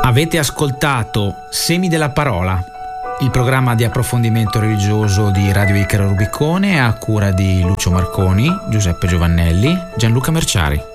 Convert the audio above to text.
Avete ascoltato Semi della Parola, il programma di approfondimento religioso di Radio Icaro Rubicone a cura di Lucio Marconi, Giuseppe Giovannelli, Gianluca Merciari.